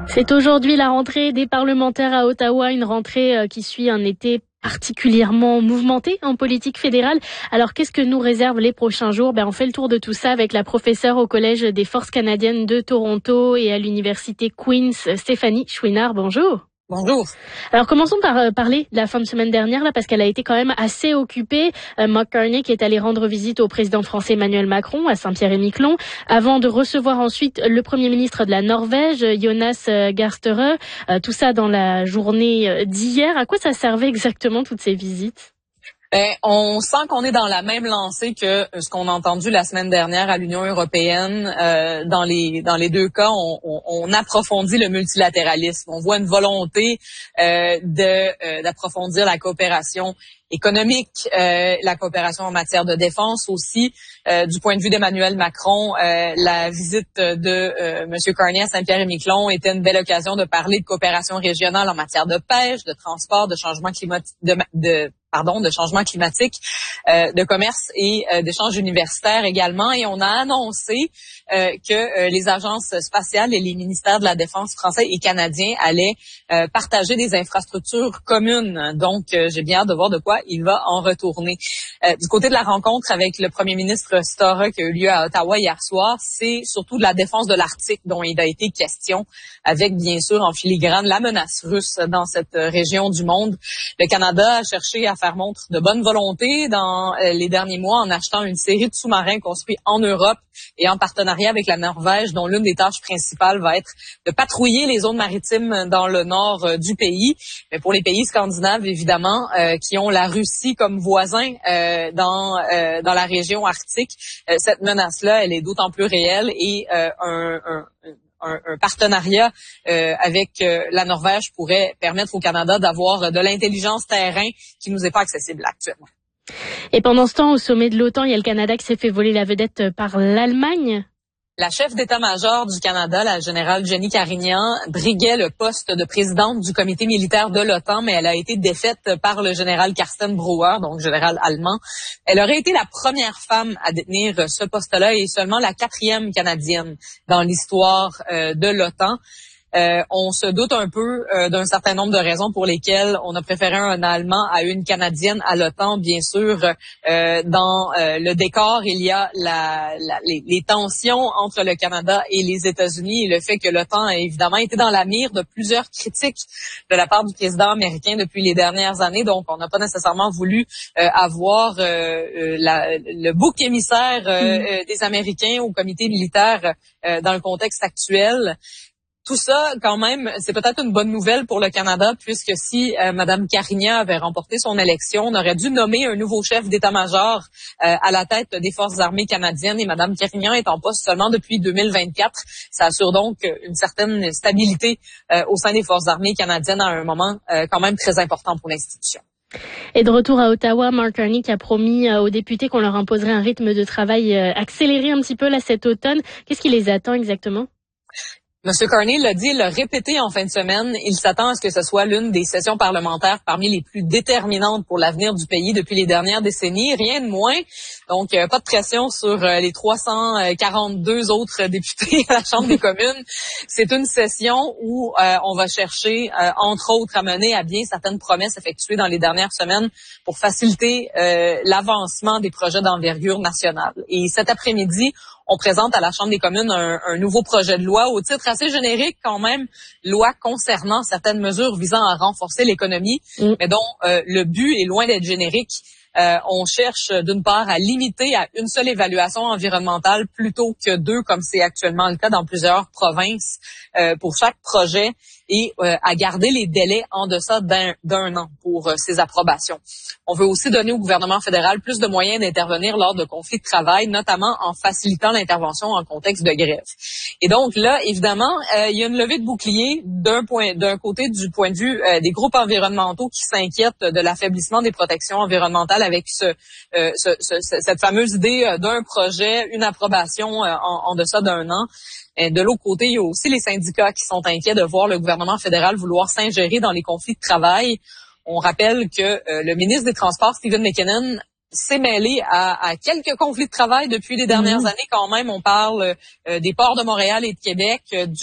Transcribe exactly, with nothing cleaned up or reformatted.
C'est aujourd'hui la rentrée des parlementaires à Ottawa, une rentrée qui suit un été particulièrement mouvementé en politique fédérale. Alors qu'est-ce que nous réservent les prochains jours? Ben, on fait le tour de tout ça avec la professeure au Collège des Forces canadiennes de Toronto et à l'université Queen's, Stéphanie Chouinard. Bonjour. Bonjour. Alors commençons par euh, parler de la fin de semaine dernière là parce qu'elle a été quand même assez occupée. Euh, Mark Carney qui est allé rendre visite au président français Emmanuel Macron à Saint-Pierre-et-Miquelon avant de recevoir ensuite le premier ministre de la Norvège Jonas Gahr Støre. Euh, tout ça dans la journée d'hier. À quoi ça servait exactement toutes ces visites? Ben, on sent qu'on est dans la même lancée que ce qu'on a entendu la ssemaine dernière à l'Union européenne. Euh, dans les dans les deux cas, on, on, on approfondit le multilatéralisme. On voit une volonté euh, de euh, d'approfondir la coopération économique, euh, la coopération en matière de défense aussi. Euh, du point de vue d'Emmanuel Macron, euh, la visite de euh, M. Carney à Saint-Pierre-et-Miquelon était une belle occasion de parler de coopération régionale en matière de pêche, de transport, de changement climatique, de, de pardon, de changement climatique, euh, de commerce et euh, d'échanges universitaires également. Et on a annoncé euh, que euh, les agences spatiales et les ministères de la Défense français et canadiens allaient euh, partager des infrastructures communes. Donc, euh, j'ai bien hâte de voir de quoi il va en retourner. Euh, du côté de la rencontre avec le premier ministre Støre qui a eu lieu à Ottawa hier soir, c'est surtout de la défense de l'Arctique dont il a été question, avec bien sûr en filigrane la menace russe dans cette région du monde. Le Canada a cherché à faire montre de bonne volonté dans euh, les derniers mois en achetant une série de sous-marins construits en Europe et en partenariat avec la Norvège, dont l'une des tâches principales va être de patrouiller les zones maritimes dans le nord euh, du pays. Mais pour les pays scandinaves, évidemment, euh, qui ont la Russie comme voisin euh, dans euh, dans la région arctique, euh, cette menace-là, elle est d'autant plus réelle et euh, un, un Un, un partenariat euh, avec euh, la Norvège pourrait permettre au Canada d'avoir de l'intelligence terrain qui nous est pas accessible actuellement. Et pendant ce temps, au sommet de l'OTAN, il y a le Canada qui s'est fait voler la vedette par l'Allemagne. La chef d'état-major du Canada, la générale Jenny Carignan, briguait le poste de présidente du comité militaire de l'OTAN, mais elle a été défaite par le général Carsten Brauer, donc général allemand. Elle aurait été la première femme à détenir ce poste-là et seulement la quatrième canadienne dans l'histoire euh, de l'OTAN. Euh, on se doute un peu euh, d'un certain nombre de raisons pour lesquelles on a préféré un Allemand à une Canadienne à l'OTAN. Bien sûr, euh, dans euh, le décor, il y a la, la, les, les tensions entre le Canada et les États-Unis et le fait que l'OTAN a évidemment été dans la mire de plusieurs critiques de la part du président américain depuis les dernières années. Donc, on n'a pas nécessairement voulu euh, avoir euh, euh, la, le bouc émissaire euh, euh, des Américains au comité militaire euh, dans le contexte actuel. Tout ça, quand même, c'est peut-être une bonne nouvelle pour le Canada, puisque si euh, Mme Carignan avait remporté son élection, on aurait dû nommer un nouveau chef d'état-major euh, à la tête des Forces armées canadiennes. Et Mme Carignan est en poste seulement depuis deux mille vingt-quatre. Ça assure donc une certaine stabilité euh, au sein des Forces armées canadiennes à un moment euh, quand même très important pour l'institution. Et de retour à Ottawa, Mark Carney qui a promis aux députés qu'on leur imposerait un rythme de travail accéléré un petit peu là cet automne. Qu'est-ce qui les attend exactement? M. Carney l'a dit, l'a répété en fin de semaine, il s'attend à ce que ce soit l'une des sessions parlementaires parmi les plus déterminantes pour l'avenir du pays depuis les dernières décennies, rien de moins. Donc, euh, pas de pression sur euh, les trois cent quarante-deux autres députés à la Chambre des communes. C'est une session où euh, on va chercher, euh, entre autres, à mener à bien certaines promesses effectuées dans les dernières semaines pour faciliter euh, l'avancement des projets d'envergure nationale. Et cet après-midi, on présente à la Chambre des communes un, un nouveau projet de loi au titre assez générique quand même, loi concernant certaines mesures visant à renforcer l'économie, mmh. mais dont euh, le but est loin d'être générique. Euh, on cherche d'une part à limiter à une seule évaluation environnementale plutôt que deux, comme c'est actuellement le cas dans plusieurs provinces euh, pour chaque projet, et euh, à garder les délais en deçà d'un, d'un an pour euh, ces approbations. On veut aussi donner au gouvernement fédéral plus de moyens d'intervenir lors de conflits de travail, notamment en facilitant l'intervention en contexte de grève. Et donc là, évidemment, euh, il y a une levée de bouclier d'un point, d'un côté du point de vue euh, des groupes environnementaux qui s'inquiètent de l'affaiblissement des protections environnementales avec ce, euh, ce, ce, cette fameuse idée euh, d'un projet, une approbation euh, en, en deçà d'un an. Et de l'autre côté, il y a aussi les syndicats qui sont inquiets de voir le gouvernement fédéral vouloir s'ingérer dans les conflits de travail. On rappelle que euh, le ministre des Transports, Stephen McKinnon, s'est mêlé à, à quelques conflits de travail depuis les dernières mmh. années quand même. On parle euh, des ports de Montréal et de Québec, euh, du